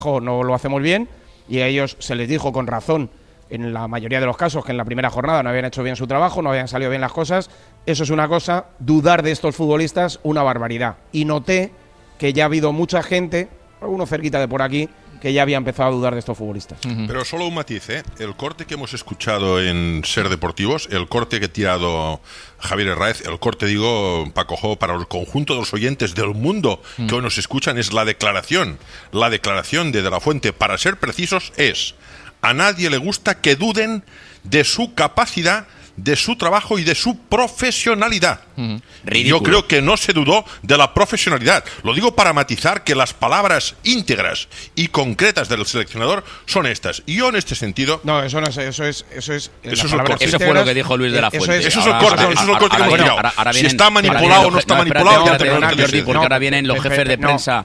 no lo hacemos bien, y a ellos se les dijo con razón, en la mayoría de los casos, que en la primera jornada no habían hecho bien su trabajo, no habían salido bien las cosas. Eso es una cosa, dudar de estos futbolistas, una barbaridad. Y noté que ya ha habido mucha gente, algunos cerquita de por aquí, que ya había empezado a dudar de estos futbolistas. Pero solo un matiz, el corte que hemos escuchado en Ser Deportivos, el corte que ha tirado Javier Herráez, el corte, digo, Paco Jo, para el conjunto de los oyentes del mundo que hoy nos escuchan, es la declaración de la Fuente, para ser precisos, es: a nadie le gusta que duden de su capacidad, de su trabajo y de su profesionalidad. Yo creo que no se dudó de la profesionalidad. Lo digo para matizar que las palabras íntegras y concretas del seleccionador son estas. Y yo en este sentido... No, eso no es... Eso es el corte. Eso fue lo que dijo Luis de la Fuente. Eso es el corte. Eso es el corte que hemos tirado. Si está manipulado o no está manipulado, ya te lo Jordi, porque ahora vienen los jefes de prensa,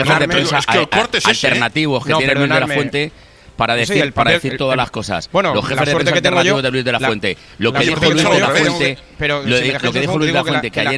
alternativos que tiene Luis de la Fuente, para decir todas las cosas. Bueno, los jefes de prensa alternativos de Luis de la Fuente. Lo que dijo Luis de la Fuente, que ayer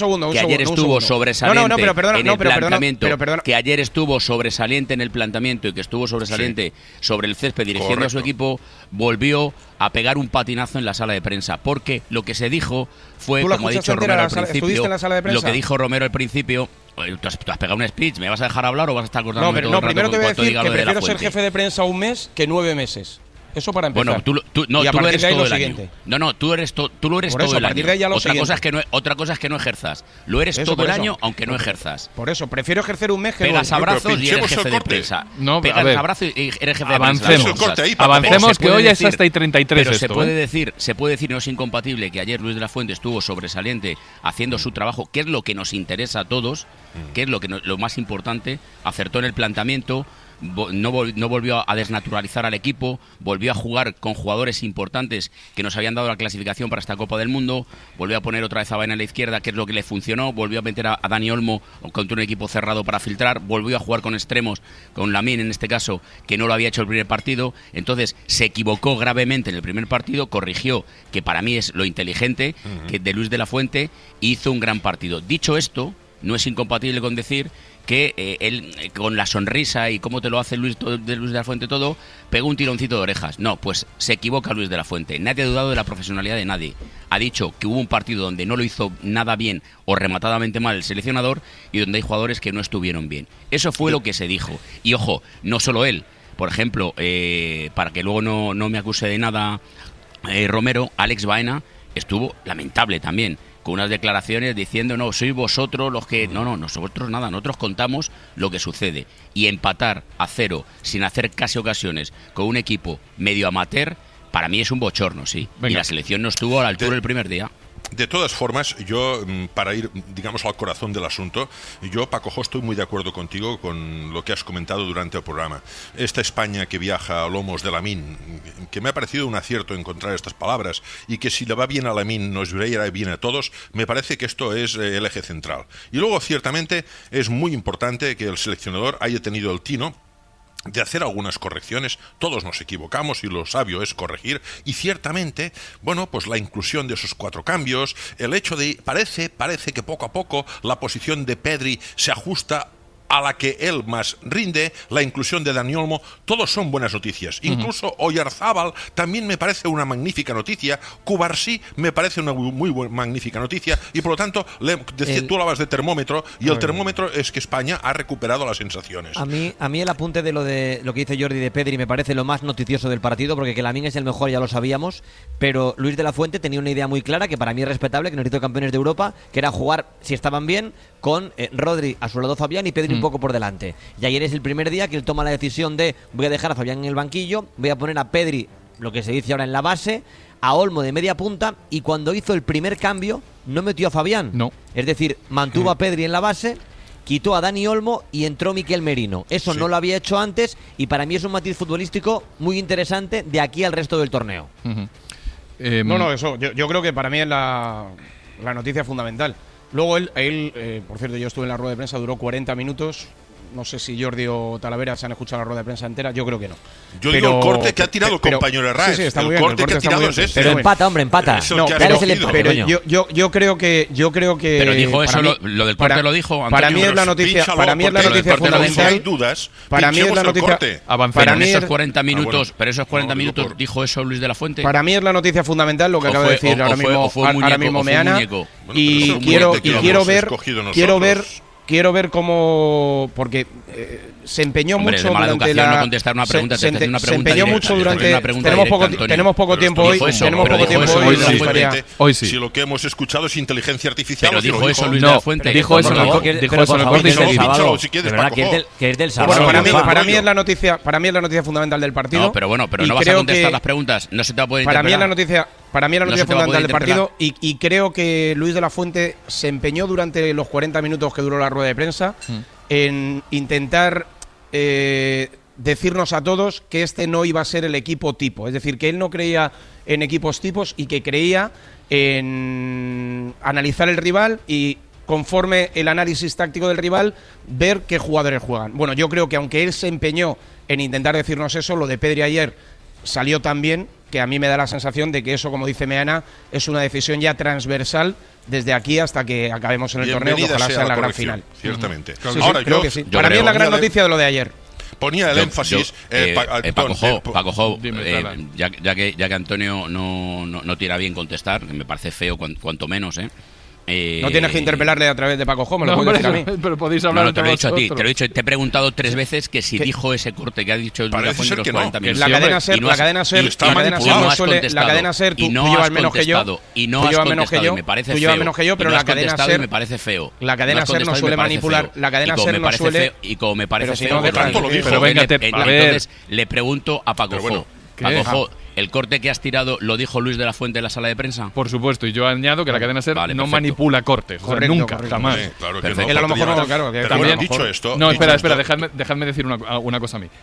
estuvo sobresaliente en el planteamiento, que ayer estuvo sobresaliente en el planteamiento y que estuvo sobresaliente sobre el césped dirigiendo a su equipo, volvió a pegar un patinazo en la sala de prensa, porque lo que se dijo fue, como ha dicho Romero al principio, lo que dijo Romero al principio. Tú has pegado un speech, ¿me vas a dejar hablar o vas a estar cortando? No, primero te voy a decir que prefiero ser jefe de prensa un mes que 9 meses. Eso para empezar. Bueno, tú eres todo el año. No, tú lo eres todo el año. Otra cosa es que no ejerzas. Lo eres todo el año, aunque no ejerzas. Por eso, prefiero ejercer un mes que pegas abrazos y eres jefe de prensa. Pegas abrazos y eres jefe de prensa. Avancemos, que hoy es hasta y 33. Pero se puede decir, no es incompatible, que ayer Luis de la Fuente estuvo sobresaliente haciendo su trabajo, que es lo que nos interesa a todos, que es lo más importante. Acertó en el planteamiento. No volvió a desnaturalizar al equipo, volvió a jugar con jugadores importantes que nos habían dado la clasificación para esta Copa del Mundo, volvió a poner otra vez a Baena en la izquierda, que es lo que le funcionó, volvió a meter a Dani Olmo contra un equipo cerrado para filtrar, volvió a jugar con extremos, con Lamine en este caso, que no lo había hecho el primer partido. Entonces se equivocó gravemente en el primer partido, corrigió, que para mí es lo inteligente, que de Luis de la Fuente, hizo un gran partido. Dicho esto, no es incompatible con decir que él, con la sonrisa y cómo te lo hace Luis de la Fuente todo, pegó un tironcito de orejas. No, pues se equivoca Luis de la Fuente. Nadie ha dudado de la profesionalidad de nadie. Ha dicho que hubo un partido donde no lo hizo nada bien o rematadamente mal el seleccionador y donde hay jugadores que no estuvieron bien. Eso fue lo que se dijo. Y ojo, no solo él. Por ejemplo, para que luego no me acuse de nada Romero, Alex Baena estuvo lamentable también, con unas declaraciones diciendo: no, sois vosotros los que... No, nosotros nada, nosotros contamos lo que sucede. Y empatar a 0 sin hacer casi ocasiones con un equipo medio amateur, para mí es un bochorno, sí. Venga. Y la selección no estuvo a la altura el primer día. De todas formas, yo, para ir, digamos, al corazón del asunto, yo, Paco Jo, estoy muy de acuerdo contigo con lo que has comentado durante el programa. Esta España que viaja a lomos de Lamine, que me ha parecido un acierto encontrar estas palabras, y que si le va bien a Lamine nos irá bien a todos, me parece que esto es el eje central. Y luego, ciertamente, es muy importante que el seleccionador haya tenido el tino de hacer algunas correcciones. Todos nos equivocamos y lo sabio es corregir, y ciertamente, bueno, pues la inclusión de esos 4 cambios, el hecho de, parece que poco a poco la posición de Pedri se ajusta a la que él más rinde, la inclusión de Dani Olmo, todos son buenas noticias. Incluso Oyarzábal también me parece una magnífica noticia, Cubarsí me parece una magnífica noticia, y por lo tanto, tú hablabas de termómetro, y el termómetro es que España ha recuperado las sensaciones. A mí el apunte de lo que dice Jordi de Pedri me parece lo más noticioso del partido, porque que Lamine es el mejor ya lo sabíamos, pero Luis de la Fuente tenía una idea muy clara, que para mí es respetable, que nos hizo campeones de Europa, que era jugar, si estaban bien, con Rodri a su lado Fabián y Pedri un poco por delante. Y ayer es el primer día que él toma la decisión de: voy a dejar a Fabián en el banquillo, voy a poner a Pedri, lo que se dice ahora, en la base, a Olmo de media punta, y cuando hizo el primer cambio no metió a Fabián. No. Es decir, mantuvo a Pedri en la base, quitó a Dani Olmo y entró Miquel Merino. Eso no lo había hecho antes, y para mí es un matiz futbolístico muy interesante de aquí al resto del torneo. Eso yo creo que para mí es la noticia fundamental. Luego él, por cierto, yo estuve en la rueda de prensa, duró 40 minutos, no sé si Jordi o Talavera se han escuchado la rueda de prensa entera, yo creo que no. Yo digo el corte que ha tirado el compañero Herrás. Sí, está muy el bien, corte que ha tirado es ese. Pero empata, hombre, empata. Pero yo creo que pero dijo eso, lo del corte lo dijo Antonio. Para mí es la noticia fundamental. Para mí es la noticia. Para mí esos 40 minutos, pero esos 40 minutos dijo eso Luis de la Fuente. Para mí es la noticia fundamental lo que acaba de decir ahora mismo Meana. Y quiero ver cómo, porque se empeñó mucho durante la. No contestar una pregunta, se empeñó mucho durante. Tenemos poco tiempo hoy. Hoy sí. Si lo que hemos escuchado es inteligencia artificial. Pero dijo eso Luis de la Fuente. Dijo eso en el corte y se dicho. Que es del sábado. Para mí es la noticia fundamental del partido. No, pero no vas a contestar las preguntas. No se te va a poder interpelar. Para mí es la noticia fundamental del partido y creo que Luis de la Fuente se empeñó durante los 40 minutos que duró la rueda de prensa en intentar decirnos a todos que este no iba a ser el equipo tipo. Es decir, que él no creía en equipos tipos y que creía en analizar el rival y, conforme el análisis táctico del rival, ver qué jugadores juegan. Bueno, yo creo que aunque él se empeñó en intentar decirnos eso, lo de Pedri ayer salió tan bien que a mí me da la sensación de que eso, como dice Meana, es una decisión ya transversal desde aquí hasta que acabemos en el torneo, que ojalá sea la gran final. Ciertamente. Ahora, creo que sí. Para mí es la gran noticia de lo de ayer. Ponía el énfasis. Paco, ya que Antonio no tira bien contestar, que me parece feo cuanto menos, no tienes que interpelarle a través de Paco Jo, me lo puedes decir a mí. Pero podéis hablar te lo he dicho a ti, te he preguntado 3 veces que si dijo ese corte que ha dicho el Parece ser que no. La cadena SER tú llevas menos que yo. Y no has contestado, me parece feo. Tú llevas menos que yo, pero la cadena SER me parece feo. La cadena SER no suele manipular. La cadena SER no suele. Y como me parece feo, entonces le pregunto a Paco Jo. Paco Jo, ¿el corte que has tirado lo dijo Luis de la Fuente en la sala de prensa? Por supuesto, y yo añado que la cadena SER no manipula cortes. Nunca, jamás. Claro que no. Él a lo mejor no, claro. También dicho esto. No, espera, dejadme decir una cosa a mí.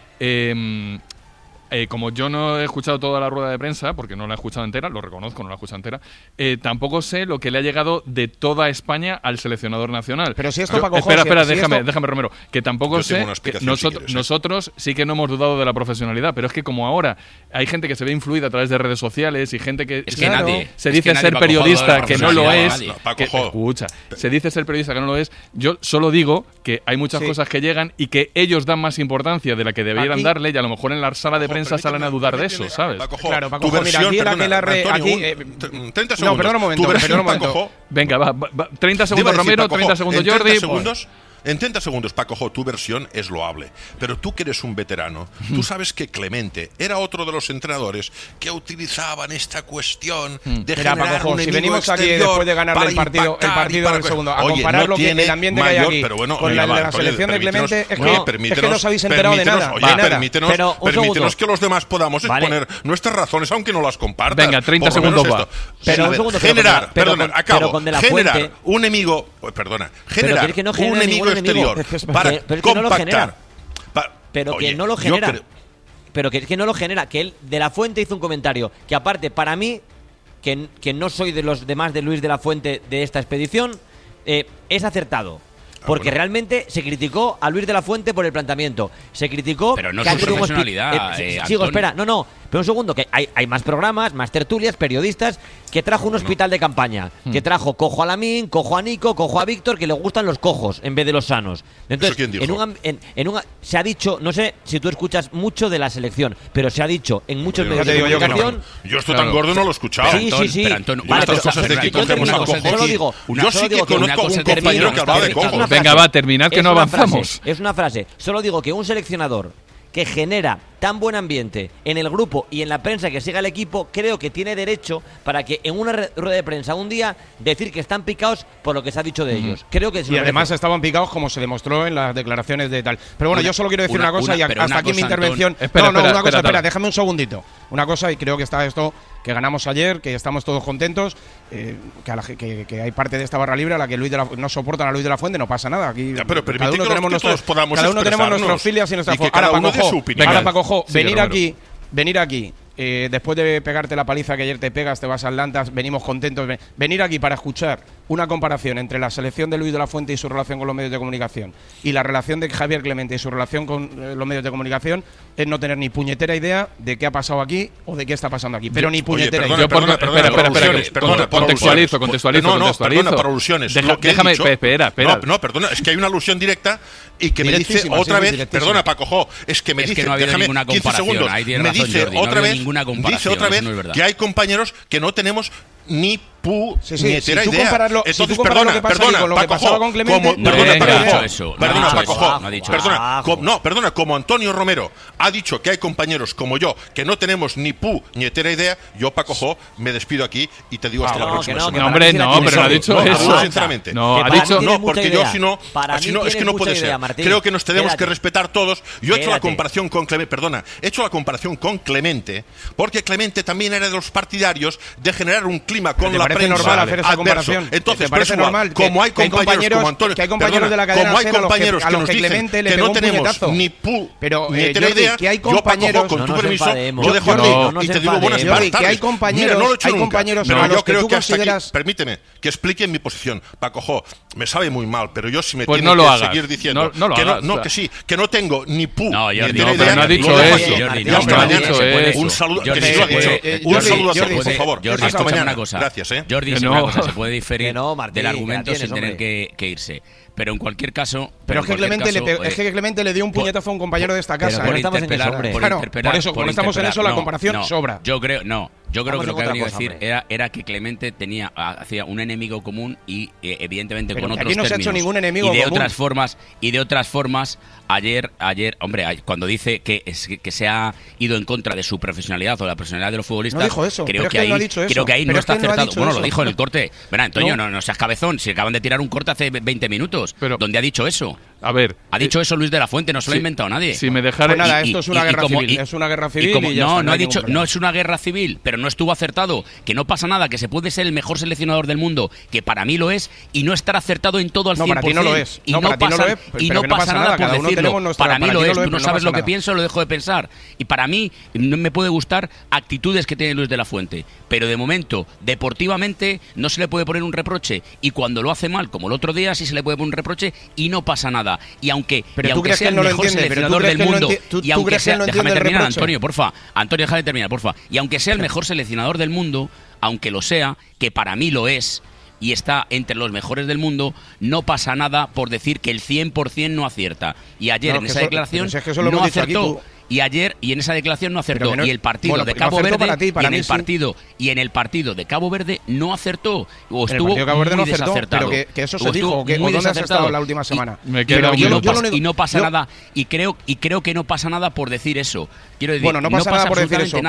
Como yo no he escuchado toda la rueda de prensa, porque no la he escuchado entera, lo reconozco, no la he escuchado entera, tampoco sé lo que le ha llegado de toda España al seleccionador nacional. Pero si esto, Paco, espera, déjame, Romero, que tampoco sé que nosotros sí que no hemos dudado de la profesionalidad, pero es que como ahora hay gente que se ve influida a través de redes sociales y gente que se dice ser periodista que no lo es, escucha, se dice ser periodista que no lo es, yo solo digo que hay muchas cosas que llegan y que ellos dan más importancia de la que deberían darle, y a lo mejor en la sala de prensa salen a dudar de eso, ¿sabes? Claro, Paco, mira, aquí 30 segundos. No, perdón un momento. Venga, va, 30 segundos Romero, 30 segundos Jordi. En 30 segundos, Paco Jo, tu versión es loable. Pero tú que eres un veterano, tú sabes que Clemente era otro de los entrenadores que utilizaban esta cuestión de generar un enemigo si venimos aquí después de ganar el partido del segundo, a comparar lo que el ambiente que hay aquí con la selección de Clemente, es que no os habéis enterado de nada. Permítenos que los demás podamos exponer nuestras razones, aunque no las compartas. Venga, 30 segundos va. Pero un segundo, generar un enemigo, generar un enemigo exterior para compactar. Pero que no lo genera. Pero que es que no lo genera. Que él, de la Fuente, hizo un comentario que, aparte, para mí, que no soy de los demás de Luis de la Fuente de esta expedición, es acertado. Porque realmente se criticó a Luis de la Fuente por el planteamiento. Se criticó... Pero no es su profesionalidad, sigo, espera. No. Pero un segundo, que hay más programas, más tertulias, periodistas, que trajo un hospital de campaña. Que trajo cojo a Lamín, cojo a Nico, cojo a Víctor, que le gustan los cojos en vez de los sanos. Entonces, ¿quién dijo? se ha dicho, no sé si tú escuchas mucho de la selección, pero se ha dicho en muchos medios de comunicación... Yo estoy tan gordo no lo he escuchado. Sí. Pero Antonio, solo digo... Yo sí que conozco a un compañero que hablaba de cojos. Venga, va, terminad que no avanzamos. Es una frase. Solo digo que un seleccionador que genera tan buen ambiente en el grupo y en la prensa que siga el equipo, creo que tiene derecho para que en una rueda de prensa un día decir que están picados por lo que se ha dicho de ellos. Creo que y además estaban picados como se demostró en las declaraciones de tal. Pero bueno, yo solo quiero decir una cosa y hasta aquí mi intervención. Espera, déjame un segundito. Una cosa, y creo que está esto que ganamos ayer, que estamos todos contentos, que hay parte de esta barra libre a la que no soportan a Luis de la Fuente, no pasa nada. Aquí pero cada uno tenemos nuestras filias y nuestras Ahora, Paco Jo, venir aquí, después de pegarte la paliza que ayer te pegas, te vas a Atlantas, venimos contentos, venir aquí para escuchar una comparación entre la selección de Luis de la Fuente y su relación con los medios de comunicación y la relación de Javier Clemente y su relación con los medios de comunicación, es no tener ni puñetera idea de qué ha pasado aquí o de qué está pasando aquí. Pero ni puñetera idea. Perdona, contextualizo. Perdona, por alusiones. Déjame, espera. No, perdona, es que hay una alusión directa y que me dice otra vez, perdona, Paco, es que me dice, no ha habido déjame ninguna 15 segundos, me dice otra vez que hay compañeros que no tenemos ni puñetera idea. Entonces, perdona, perdona, como Antonio Romero ha dicho que hay compañeros como yo que no tenemos ni puñetera idea, yo, Paco, me despido aquí y te digo hasta la próxima semana. Hombre, no, pero no ha dicho eso. Sinceramente. No, ha dicho no, porque yo si no, es que no puede ser. Creo que nos tenemos que respetar todos. Yo he hecho la comparación con Clemente, porque Clemente también era de los partidarios de generar un clima con la prensa normal hacer esa comparación. Entonces, parece normal como hay compañeros como Antonio, que hay compañeros de la cadena como hay compañeros que nos dicen que no tenemos ni puñetera idea, que hay compañeros, con tu permiso, lo dejo aquí y te digo buenas tardes. Que hay compañeros a los que tú consideras... Permíteme que explique mi posición. Paco, me sabe muy mal, pero yo si me pues tiene no que seguir diciendo que sí, que no tengo ni puñetera idea, no ha dicho eso. Un saludo, que sí lo ha dicho. Un saludo a todos, por favor. Hasta mañana. Gracias, Jordi, una cosa, se puede diferir del argumento sin tener que irse. Pero en cualquier caso... Pero es que Clemente le dio un puñetazo a un compañero de esta casa. Por eso, cuando estamos en eso, la comparación sobra. Yo creo que lo que ha venido a decir era que Clemente hacía un enemigo común y evidentemente con otros términos. Aquí no se ha hecho ningún enemigo común. Y de otras formas, ayer, hombre, cuando dice que se ha ido en contra de su profesionalidad o de la profesionalidad de los futbolistas, no dijo eso, creo que ahí no está acertado. Bueno, lo dijo en el corte. Verá, Antonio, no seas cabezón, si acaban de tirar un corte hace 20 minutos. ¿Dónde ha dicho eso? A ver, ha dicho eso Luis de la Fuente, no se lo ha inventado nadie. Si me dejara... Pues nada, esto es una guerra civil. Es una guerra civil y ya no ha dicho, no es una guerra civil, pero no estuvo acertado, que no pasa nada, que se puede ser el mejor seleccionador del mundo, que para mí lo es, y no estar acertado en todo al 100%. No, para ti no lo es. Y no pasa nada por decirlo. Para mí lo es, tú no sabes lo que pienso, lo dejo de pensar. Y para mí no me puede gustar actitudes que tiene Luis de la Fuente, pero de momento, deportivamente, no se le puede poner un reproche, y cuando lo hace mal, como el otro día, sí se le puede poner un reproche y no pasa nada. Y aunque sea el mejor seleccionador del mundo, y aunque sea, déjame terminar, Antonio, porfa. Antonio, déjame terminar, porfa. Y aunque sea el mejor seleccionador del mundo, aunque lo sea, que para mí lo es, y está entre los mejores del mundo, no pasa nada por decir que el 100% no acierta. Y ayer en esa declaración no acertó. Y en esa declaración no acertó. Y el partido de Cabo Verde y en el partido de Cabo Verde no acertó. O estuvo muy desacertado. Pero que eso se dijo. ¿O dónde has estado la última semana? Y no pasa nada. Y creo que no pasa nada por decir eso. Quiero decir, no pasa nada por decir eso.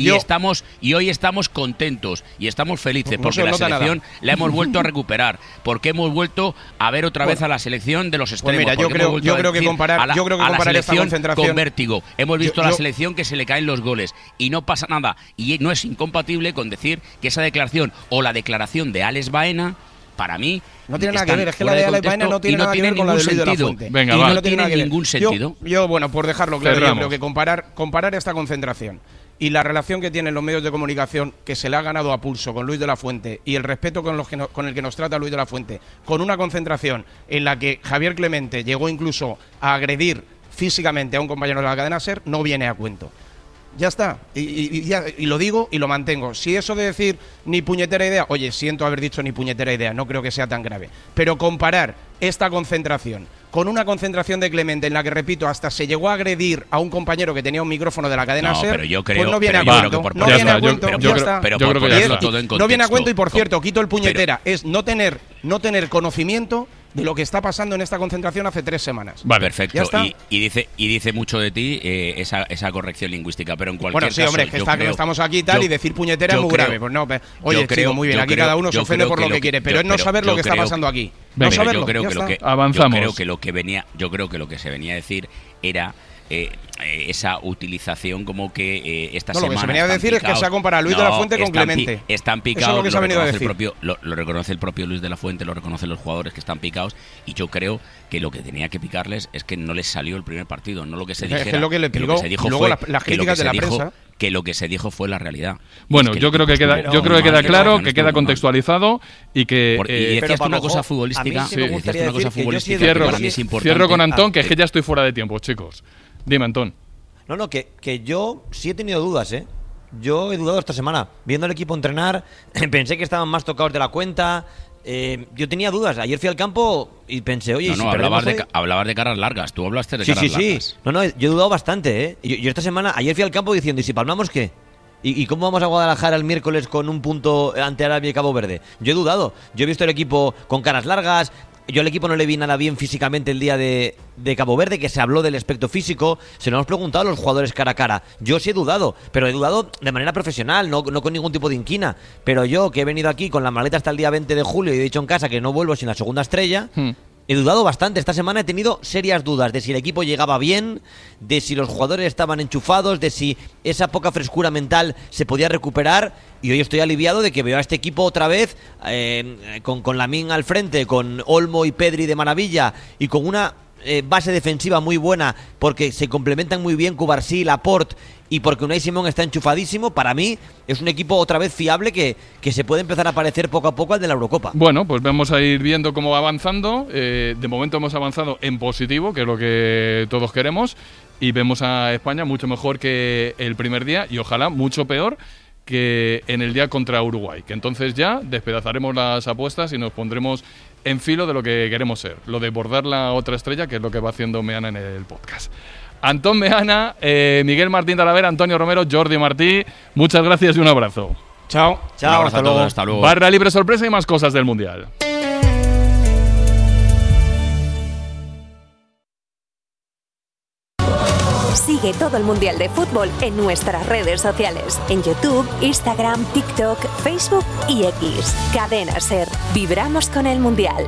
Y hoy estamos contentos y estamos felices porque la selección la hemos vuelto a recuperar. Porque hemos vuelto a ver otra vez a la selección de los extremos. Pues mira, yo creo que comparar esta concentración con vértigo. Hemos visto a la selección que se le caen los goles y no pasa nada. Y no es incompatible con decir que esa declaración o la declaración de Alex Baena, para mí, no tiene nada que ver. Es que la de Alex Baena no tiene nada que ver con la de Luis de la Fuente. Venga, y no tiene ningún sentido. Yo, bueno, por dejarlo claro, yo creo que comparar esta concentración y la relación que tienen los medios de comunicación, que se le ha ganado a pulso con Luis de la Fuente, y el respeto con el que nos trata Luis de la Fuente, con una concentración en la que Javier Clemente llegó incluso a agredir físicamente a un compañero de la cadena SER, no viene a cuento. Ya está. Y lo digo y lo mantengo. Si eso de decir ni puñetera idea, oye, siento haber dicho ni puñetera idea, no creo que sea tan grave. Pero comparar esta concentración con una concentración de Clemente en la que, repito, hasta se llegó a agredir a un compañero que tenía un micrófono de la cadena SER, pues no viene a cuento. No viene a cuento, ya está. No viene a cuento y, por cierto, quito el puñetera. Es no tener conocimiento de lo que está pasando en esta concentración hace 3 semanas. Vale, perfecto. Y dice mucho de ti esa corrección lingüística, pero en cualquier caso... Bueno, sí, hombre, que estamos aquí y tal, y decir puñetera es muy grave. Pues no, oye, chico, muy bien, aquí cada uno se ofende por lo que quiere, pero es no saber lo que está pasando aquí. No saberlo, avanzamos. Yo creo que lo que se venía a decir era... esa utilización como que esta semana. Lo que se venía a decir es que se ha comparado a Luis de la Fuente con Clemente. Están picados. Eso es lo que se ha venido a decir. Lo reconoce el propio Luis de la Fuente, lo reconocen los jugadores que están picados, y yo creo que lo que tenía que picarles es que no les salió el primer partido, no lo que se dijera. Es que lo que le picó, luego las críticas de la prensa. Que lo que se dijo fue la realidad. Bueno, yo creo que queda claro, que queda contextualizado y que... Y decías tú una cosa futbolística. Cierro con Antón, que es que ya estoy fuera de tiempo, chicos. Dime, Antón. No, que yo sí he tenido dudas, ¿eh? Yo he dudado esta semana. Viendo al equipo entrenar, pensé que estaban más tocados de la cuenta. Yo tenía dudas. Ayer fui al campo y pensé, oye, hablabas de caras largas. Tú hablaste de caras largas. Sí. No, yo he dudado bastante, ¿eh? Yo esta semana, ayer fui al campo diciendo, ¿y si palmamos qué? ¿Y cómo vamos a Guadalajara el miércoles con un punto ante Arabia y Cabo Verde? Yo he dudado. Yo he visto el equipo con caras largas. Yo al equipo no le vi nada bien físicamente el día de Cabo Verde, que se habló del aspecto físico. Se lo hemos preguntado a los jugadores cara a cara. Yo sí he dudado, pero he dudado de manera profesional, no con ningún tipo de inquina. Pero yo, que he venido aquí con la maleta hasta el día 20 de julio y he dicho en casa que no vuelvo sin la segunda estrella, he dudado bastante. Esta semana he tenido serias dudas de si el equipo llegaba bien, de si los jugadores estaban enchufados, de si esa poca frescura mental se podía recuperar. Y hoy estoy aliviado de que veo a este equipo otra vez con Lamine al frente, con Olmo y Pedri de maravilla y con una base defensiva muy buena, porque se complementan muy bien Cubarsí, Laporte, y porque Unai Simón está enchufadísimo. Para mí es un equipo otra vez fiable que se puede empezar a parecer poco a poco al de la Eurocopa. Bueno, pues vamos a ir viendo cómo va avanzando. De momento hemos avanzado en positivo, que es lo que todos queremos, y vemos a España mucho mejor que el primer día y ojalá mucho peor que en el día contra Uruguay, que entonces ya despedazaremos las apuestas y nos pondremos en filo de lo que queremos ser, lo de bordar la otra estrella, que es lo que va haciendo Meana en el podcast. Antón Meana, Miguel Martín Talavera, Antonio Romero, Jordi Martí, muchas gracias y un abrazo. Chao, hasta luego. Hasta luego. Barra libre sorpresa y más cosas del Mundial. Sigue todo el Mundial de Fútbol en nuestras redes sociales, en YouTube, Instagram, TikTok, Facebook y X. Cadena SER. Vibramos con el Mundial.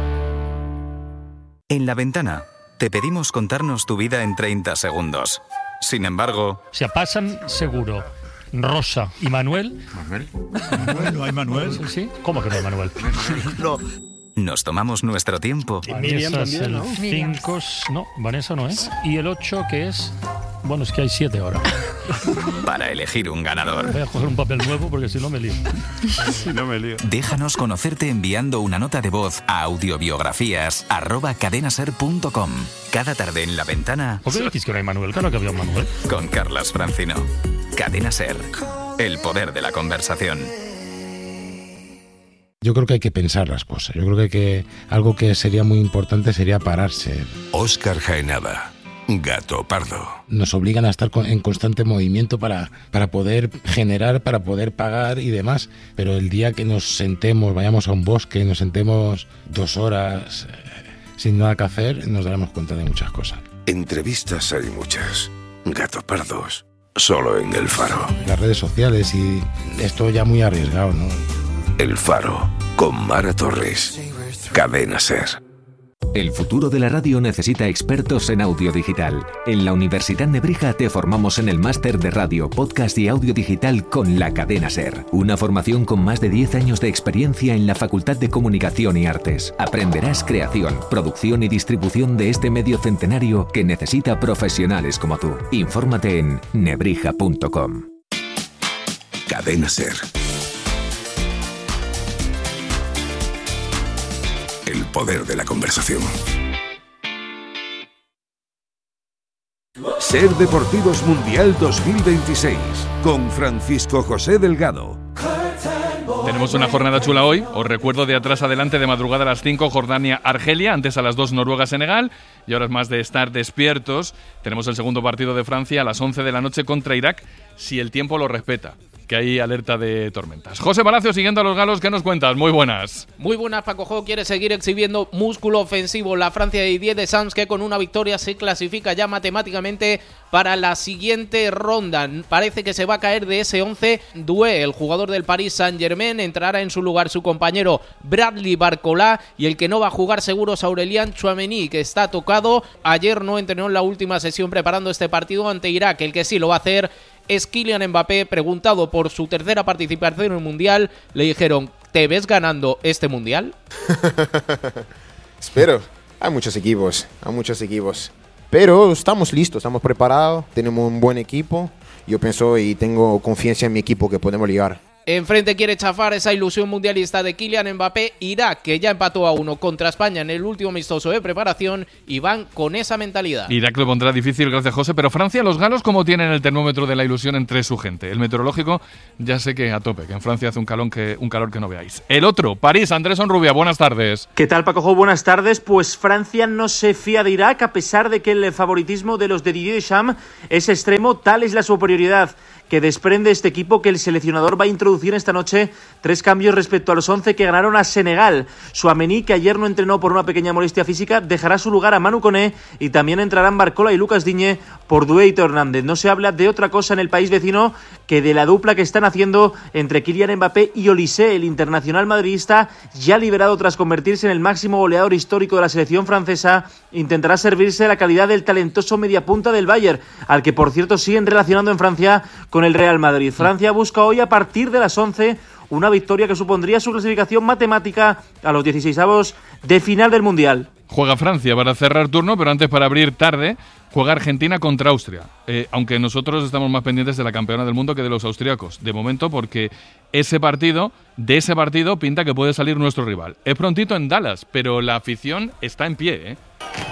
En La Ventana te pedimos contarnos tu vida en 30 segundos. Sin embargo... Se pasan seguro Rosa y Manuel. ¿Manuel? ¿No hay Manuel? ¿Sí? ¿Cómo que no hay Manuel? No. Nos tomamos nuestro tiempo. Miriam también, ¿no? 5, no, Vanessa no es. Y el 8, que es... Bueno, es que hay 7 ahora. Para elegir un ganador. Voy a coger un papel nuevo porque si no me lío. Déjanos conocerte enviando una nota de voz a audiobiografías@cadenaser.com. Cada tarde en La Ventana. ¿Por qué decís que no hay Manuel? Claro que había un Manuel. Con Carlas Francino. Cadena SER. El poder de la conversación. Yo creo que hay que pensar las cosas. Yo creo que algo que sería muy importante sería pararse. Óscar Jaenada, Gato Pardo. Nos obligan a estar en constante movimiento para poder generar, para poder pagar y demás. Pero el día que nos sentemos, vayamos a un bosque, nos sentemos 2 horas sin nada que hacer, nos daremos cuenta de muchas cosas. Entrevistas hay muchas. Gato Pardos, solo en El Faro. Las redes sociales y esto ya muy arriesgado, ¿no? El Faro, con Mara Torres. Cadena SER. El futuro de la radio necesita expertos en audio digital. En la Universidad Nebrija te formamos en el máster de radio, podcast y audio digital con la Cadena SER. Una formación con más de 10 años de experiencia en la Facultad de Comunicación y Artes. Aprenderás creación, producción y distribución de este medio centenario que necesita profesionales como tú. Infórmate en nebrija.com. Cadena SER. El poder de la conversación. SER Deportivos Mundial 2026 con Francisco José Delgado. Tenemos una jornada chula hoy. Os recuerdo de atrás adelante, de madrugada a las 5, Jordania-Argelia, antes a las 2, Noruega-Senegal, y horas más de estar despiertos. Tenemos el segundo partido de Francia a las 11 de la noche contra Irak, si el tiempo lo respeta. que hay alerta de tormentas. José Palacio, siguiendo a los galos, ¿qué nos cuentas? Muy buenas. Muy buenas, Paco Jo quiere seguir exhibiendo músculo ofensivo. La Francia de Didier Deschamps, que con una victoria se clasifica ya matemáticamente para la siguiente ronda. Parece que se va a caer de ese 11. Doué, el jugador del Paris Saint-Germain, entrará en su lugar su compañero Bradley Barcola, y el que no va a jugar seguro es Aurélien Tchouaméni, que está tocado. Ayer no entrenó en la última sesión preparando este partido ante Irak. El que sí lo va a hacer es Kylian Mbappé. Preguntado por su tercera participación en el Mundial, le dijeron: ¿te ves ganando este Mundial? Espero. Hay muchos equipos. Pero estamos listos, estamos preparados, tenemos un buen equipo. Yo pienso y tengo confianza en mi equipo que podemos ligar. Enfrente quiere chafar esa ilusión mundialista de Kylian Mbappé. Irak, que ya empató a 1 contra España en el último amistoso de preparación, y van con esa mentalidad. Irak lo pondrá difícil, gracias José, pero Francia, los galos, ¿cómo tienen el termómetro de la ilusión entre su gente? El meteorológico ya sé que a tope, que en Francia hace un calor que no veáis. El otro, París, Andrés Onrubia, buenas tardes. ¿Qué tal, Paco Jo? Buenas tardes. Pues Francia no se fía de Irak, a pesar de que el favoritismo de los de Didier Deschamps es extremo. Tal es la superioridad que desprende este equipo, que el seleccionador va a introducir esta noche 3 cambios respecto a los 11 que ganaron a Senegal. Tchouaméni, que ayer no entrenó por una pequeña molestia física, dejará su lugar a Manu Koné, y también entrarán Barcola y Lucas Digne por Doué y Hernández. No se habla de otra cosa en el país vecino que de la dupla que están haciendo entre Kylian Mbappé y Olise. El internacional madridista, ya liberado tras convertirse en el máximo goleador histórico de la selección francesa, intentará servirse de la calidad del talentoso mediapunta del Bayern, al que por cierto siguen relacionando en Francia con el Real Madrid. Francia busca hoy, a partir de las 11, una victoria que supondría su clasificación matemática a los 16avos de final del Mundial. Juega Francia para cerrar turno, pero antes, para abrir tarde, juega Argentina contra Austria. Aunque nosotros estamos más pendientes de la campeona del mundo que de los austríacos, de momento, porque de ese partido pinta que puede salir nuestro rival. Es prontito en Dallas, pero la afición está en pie,